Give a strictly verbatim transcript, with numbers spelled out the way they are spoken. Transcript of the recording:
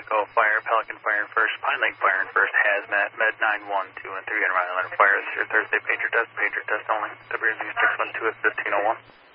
Echo Fire, Pelican Fire first, Pine Lake Fire first, Hazmat, Med nine one, two and three, and Rhode Island Fire. This is your Thursday pager test, pager test only. W Z six one two at fifteen oh one.